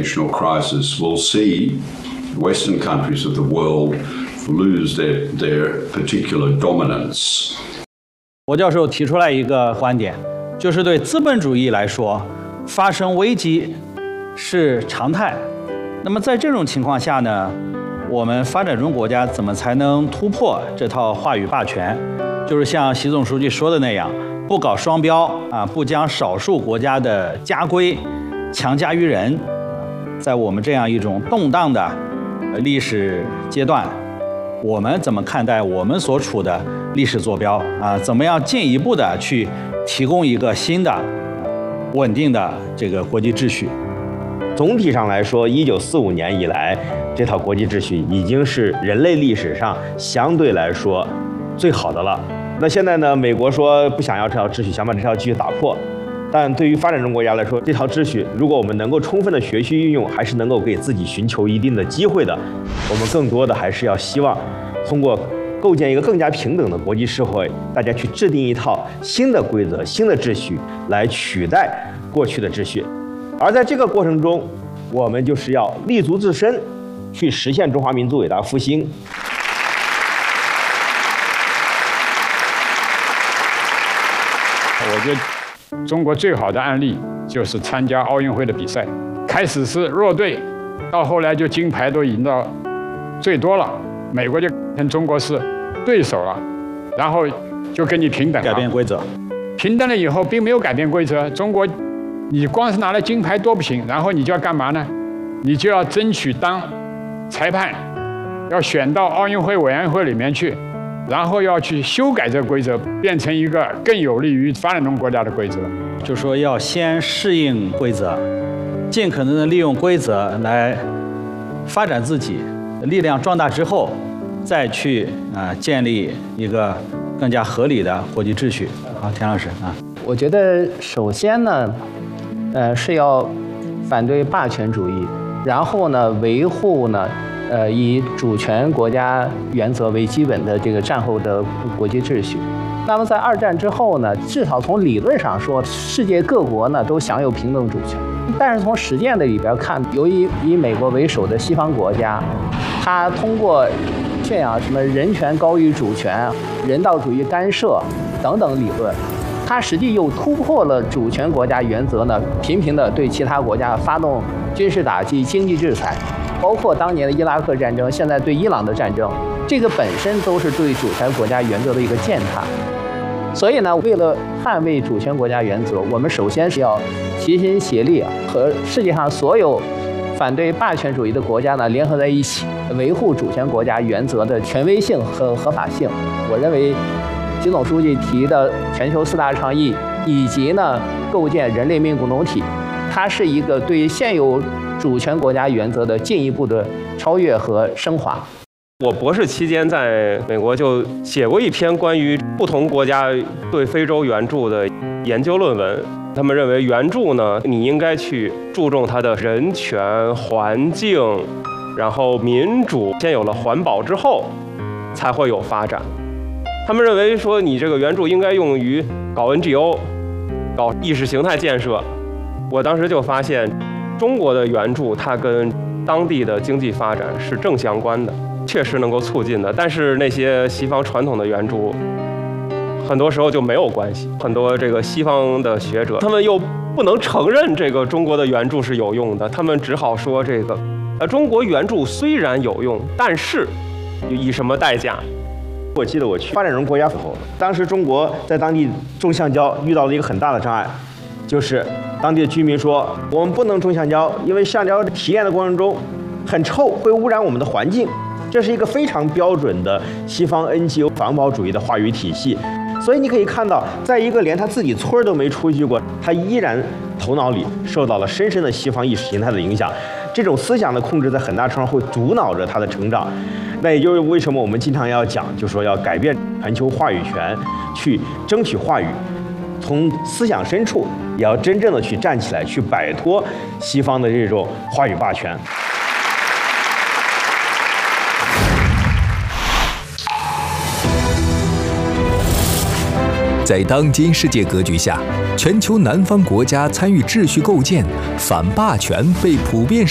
international crisis will see Western countries of the world lose their particular dominance. 罗教授提出来一个观点，就是对资本主义来说，发生危机是常态。那么在这种情况下呢，我们发展中国家怎么才能突破这套话语霸权？就是像习总书记说的那样，不搞双标啊，不将少数国家的家规强加于人。在我们这样一种动荡的历史阶段，我们怎么看待我们所处的历史坐标啊？怎么样进一步的去提供一个新的、稳定的这个国际秩序？ 总体上来说，1945年以来，这套国际秩序已经是人类历史上相对来说最好的了。那现在呢，美国说不想要这套秩序，想把这套秩序打破。但对于发展中国家来说，这套秩序如果我们能够充分的学习运用，还是能够给自己寻求一定的机会的。我们更多的还是要希望通过构建一个更加平等的国际社会，大家去制定一套新的规则、新的秩序，来取代过去的秩序。而在这个过程中，我们就是要立足自身，去实现中华民族伟大复兴。 我觉得中国最好的案例就是参加奥运会的比赛，开始是弱队，到后来就金牌都赢到最多了，美国就跟中国是对手了，然后就跟你平等了， 改变规则。 平等了以后，并没有改变规则。中国，你光是拿了金牌多不行，然后你就要干嘛呢？你就要争取当裁判，要选到奥运会委员会里面去。然后要去修改这个规则，变成一个更有利于发展中国家的规则。 就说要先适应规则，尽可能的利用规则来发展自己，力量壮大之后，再去建立一个更加合理的国际秩序。好，田老师啊， 我觉得首先呢，是要反对霸权主义，然后呢，维护呢。以主权国家原则为基本的这个战后的国际秩序。那么在二战之后呢，至少从理论上说，世界各国呢都享有平等主权。但是从实践的里边看，由于以美国为首的西方国家，它通过宣扬什么人权高于主权、人道主义干涉等等理论，它实际又突破了主权国家原则呢，频频的对其他国家发动军事打击、经济制裁。包括当年的伊拉克战争，现在对伊朗的战争，这个本身都是对主权国家原则的一个践踏。所以呢，为了捍卫主权国家原则，我们首先是要齐心协力，和世界上所有反对霸权主义的国家呢联合在一起，维护主权国家原则的权威性和合法性。我认为，习总书记提的全球4大倡议，以及呢构建人类命共同体，它是一个对现有主权国家原则的进一步的超越和升华。 我博士期间在美国就写过一篇关于不同国家对非洲援助的研究论文。他们认为援助呢，你应该去注重它的人权、环境，然后民主，先有了环保之后，才会有发展。他们认为说，你这个援助应该用于搞 NGO， 搞意识形态建设。我当时就发现，中国的援助它跟当地的经济发展是正相关的，确实能够促进的。但是那些西方传统的援助，很多时候就没有关系。很多这个西方的学者，他们又不能承认这个中国的援助是有用的，他们只好说这个，中国援助虽然有用，但是以什么代价？ 我记得我去发展中国家时候，当时中国在当地种橡胶遇到了一个很大的障碍，就是当地的居民说，我们不能种橡胶，因为橡胶提炼的过程中很臭，会污染我们的环境。这是一个非常标准的西方 NGO 环保主义的话语体系。所以你可以看到，在一个连他自己村都没出去过，他依然头脑里受到了深深的西方意识形态的影响。这种思想的控制在很大程度上会阻挠着他的成长。那也就是为什么我们经常要讲，就是说要改变全球话语权，去争取话语。从思想深处也要真正的去站起来，去摆脱西方的这种话语霸权。 在当今世界格局下，全球南方国家参与秩序构建，反霸权被普遍